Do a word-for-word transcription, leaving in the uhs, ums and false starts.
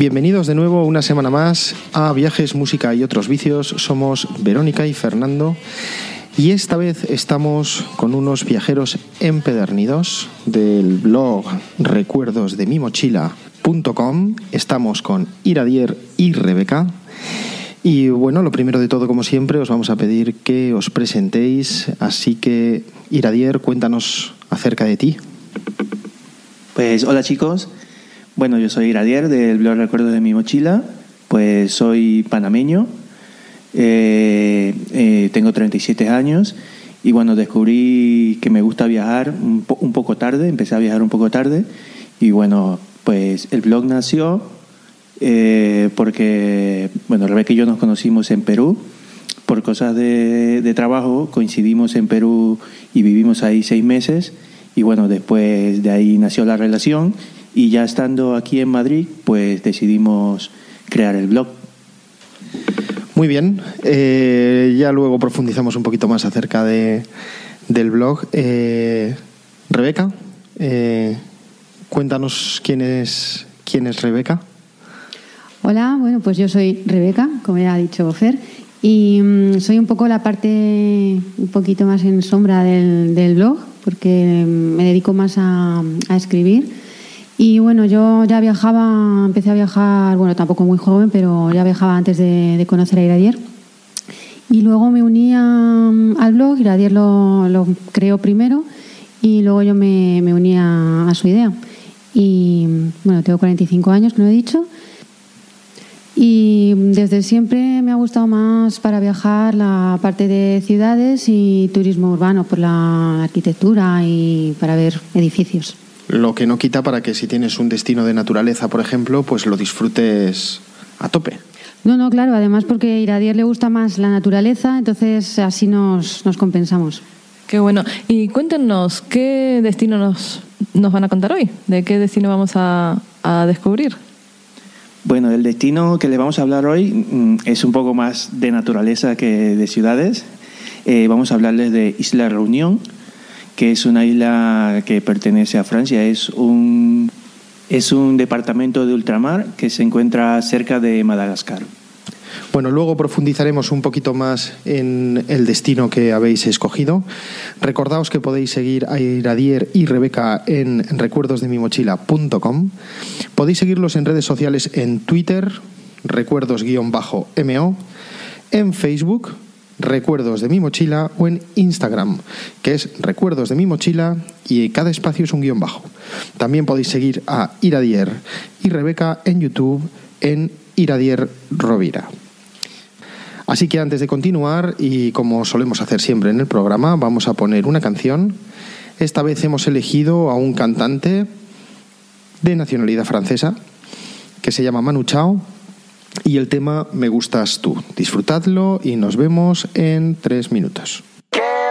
Bienvenidos de nuevo una semana más a Viajes, Música y Otros Vicios. Somos Verónica y Fernando y esta vez estamos con unos viajeros empedernidos del blog recuerdos de mi mochila punto com. Estamos con Iradier y Rebeca. Y bueno, lo primero de todo, como siempre, os vamos a pedir que os presentéis. Así que, Iradier, cuéntanos acerca de ti. Pues hola chicos, bueno, yo soy Iradier del blog Recuerdos de mi mochila. Pues soy panameño, eh, eh, tengo treinta y siete años y bueno, descubrí que me gusta viajar un, po- un poco tarde, empecé a viajar un poco tarde y bueno, pues el blog nació eh, porque, bueno, Rebeca y yo nos conocimos en Perú por cosas de, de trabajo, coincidimos en Perú y vivimos ahí seis meses. Y bueno, después de ahí nació la relación y ya estando aquí en Madrid, pues decidimos crear el blog. Muy bien, eh, ya luego profundizamos un poquito más acerca de, del blog. Eh, Rebeca, eh, cuéntanos quién es, quién es Rebeca. Hola, bueno, pues yo soy Rebeca, como ya ha dicho Fer, y um, soy un poco la parte un poquito más en sombra del, del blog, porque me dedico más a, a escribir. Y bueno, yo ya viajaba, empecé a viajar, bueno, tampoco muy joven, pero ya viajaba antes de, de conocer a Iradier. Y luego me uní a, al blog, Iradier lo, lo creó primero y luego yo me, me uní a, a su idea. Y bueno, tengo cuarenta y cinco años, como he dicho. Y desde siempre me ha gustado más para viajar la parte de ciudades y turismo urbano por la arquitectura y para ver edificios. Lo que no quita para que si tienes un destino de naturaleza, por ejemplo, pues lo disfrutes a tope. No, no, claro, además porque a Iradier le gusta más la naturaleza, entonces así nos, nos compensamos. Qué bueno. Y cuéntenos, ¿qué destino nos, nos van a contar hoy? ¿De qué destino vamos a, a descubrir? Bueno, el destino que les vamos a hablar hoy mm, es un poco más de naturaleza que de ciudades. Eh, vamos a hablarles de Isla Reunión, que es una isla que pertenece a Francia. Es un, es un departamento de ultramar que se encuentra cerca de Madagascar. Bueno, luego profundizaremos un poquito más en el destino que habéis escogido. Recordaos que podéis seguir a Iradier y Rebeca en recuerdos de mi mochila punto com. Podéis seguirlos en redes sociales en Twitter, recuerdos-mo, en Facebook, Recuerdos de mi mochila, o en Instagram, que es Recuerdos de mi mochila, y cada espacio es un guión bajo. También podéis seguir a Iradier y Rebeca en YouTube en Iradier Rovira. Así que antes de continuar, y como solemos hacer siempre en el programa, vamos a poner una canción. Esta vez hemos elegido a un cantante de nacionalidad francesa que se llama Manu Chao y el tema Me gustas tú. Disfrutadlo y nos vemos en tres minutos.